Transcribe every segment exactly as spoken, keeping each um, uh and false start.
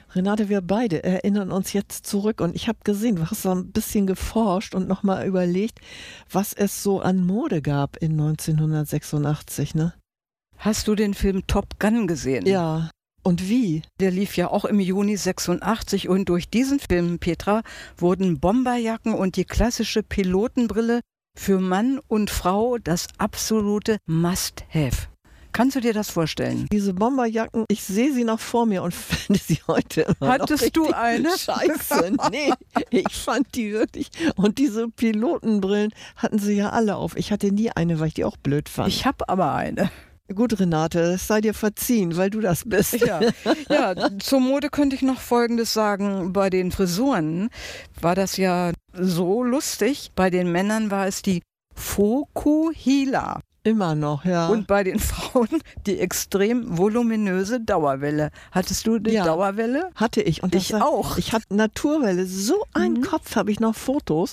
Renate, wir beide erinnern uns jetzt zurück und ich habe gesehen, du hast so ein bisschen geforscht und nochmal überlegt, was es so an Mode gab in neunzehnhundertsechsundachtzig, ne? Hast du den Film Top Gun gesehen? Ja. Und wie? Der lief ja auch im Juni sechsundachtzig und durch diesen Film, Petra, wurden Bomberjacken und die klassische Pilotenbrille für Mann und Frau das absolute Must-Have. Kannst du dir das vorstellen? Diese Bomberjacken, ich sehe sie noch vor mir und finde sie heute immer Hattest noch du eine? Scheiße, nee, ich fand die wirklich. Und diese Pilotenbrillen hatten sie ja alle auf. Ich hatte nie eine, weil ich die auch blöd fand. Ich habe aber eine. Gut, Renate, es sei dir verziehen, weil du das bist. Ja. ja, zur Mode könnte ich noch Folgendes sagen. Bei den Frisuren war das ja so lustig. Bei den Männern war es die Fokuhila. Immer noch, ja. Und bei den Frauen die extrem voluminöse Dauerwelle. Hattest du die ja, Dauerwelle? Hatte ich. Und ich war, auch. Ich hatte Naturwelle. So einen mhm. Kopf, habe ich noch Fotos.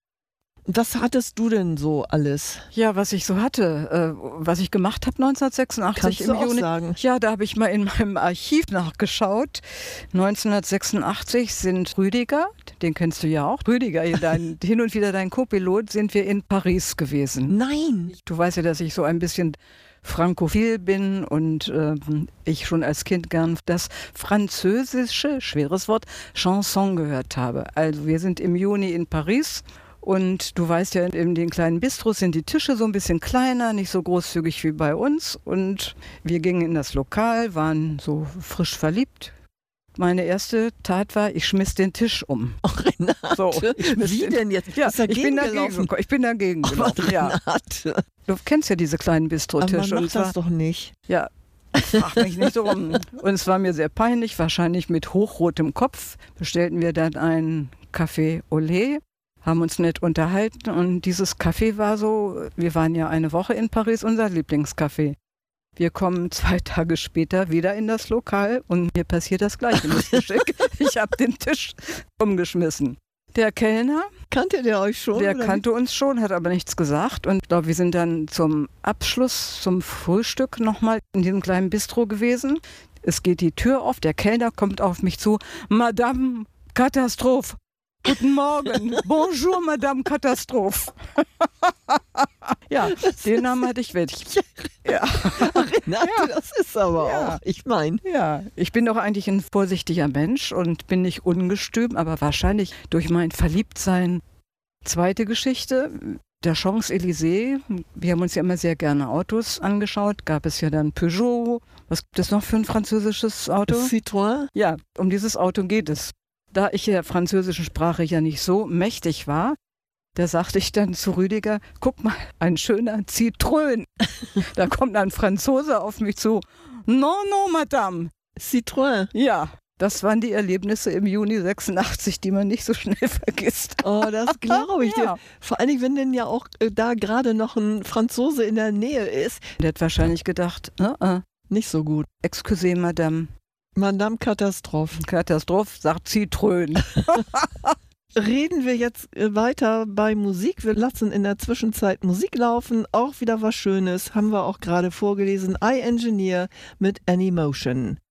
Was hattest du denn so alles? Ja, was ich so hatte, äh, was ich gemacht habe neunzehnhundertsechsundachtzig Kannst im du auch Juni. Sagen. Ja, da habe ich mal in meinem Archiv nachgeschaut. neunzehnhundertsechsundachtzig sind Rüdiger, den kennst du ja auch, Rüdiger, dein, hin und wieder dein Co-Pilot, sind wir in Paris gewesen. Nein! Du weißt ja, dass ich so ein bisschen frankophil bin und äh, ich schon als Kind gern das französische, schweres Wort, Chanson gehört habe. Also wir sind im Juni in Paris. Und du weißt ja, in den kleinen Bistros sind die Tische so ein bisschen kleiner, nicht so großzügig wie bei uns. Und wir gingen in das Lokal, waren so frisch verliebt. Meine erste Tat war, ich schmiss den Tisch um. Ach, Renate, so, wie den, denn jetzt? Ja, ich bin dagegen, ich bin dagegen gelaufen. Ja. Du kennst ja diese kleinen Bistro-Tische. Aber mach das doch nicht. Ja, frag mich nicht so rum. Und es war mir sehr peinlich, wahrscheinlich mit hochrotem Kopf bestellten wir dann einen Café au lait. Haben uns nett unterhalten und dieses Café war so, wir waren ja eine Woche in Paris, unser Lieblingscafé. Wir kommen zwei Tage später wieder in das Lokal und mir passiert das gleiche Missgeschick. Ich habe den Tisch umgeschmissen. Der Kellner, kannte der euch schon? Der oder kannte nicht? uns schon, hat aber nichts gesagt. Und ich glaube, wir sind dann zum Abschluss, zum Frühstück nochmal in diesem kleinen Bistro gewesen. Es geht die Tür auf, der Kellner kommt auf mich zu. Madame, Katastrophe. Guten Morgen. Bonjour, Madame Katastrophe. Ja, den Namen hatte ich weg. Ja. Renate, ja. Das ist aber ja. auch, ich meine. Ja, ich bin doch eigentlich ein vorsichtiger Mensch und bin nicht ungestüm, aber wahrscheinlich durch mein Verliebtsein. Zweite Geschichte, der Champs-Élysées. Wir haben uns ja immer sehr gerne Autos angeschaut. Gab es ja dann Peugeot. Was gibt es noch für ein französisches Auto? Citroën. Ja, um dieses Auto geht es. Da ich der französischen Sprache ja nicht so mächtig war, da sagte ich dann zu Rüdiger, guck mal, ein schöner Citroën. Da kommt ein Franzose auf mich zu. Non, non, Madame. Citroën. Ja, das waren die Erlebnisse im Juni sechsundachtzig, die man nicht so schnell vergisst. Oh, das glaube ich ja. dir. Vor allen Dingen, wenn denn ja auch äh, da gerade noch ein Franzose in der Nähe ist. Der hat wahrscheinlich gedacht, uh -uh. nicht so gut. Excusez, Madame. Madame Katastrophe. Katastrophe sagt Citroën. Reden wir jetzt weiter bei Musik. Wir lassen in der Zwischenzeit Musik laufen. Auch wieder was Schönes. Haben wir auch gerade vorgelesen. I Engineer mit Anymotion.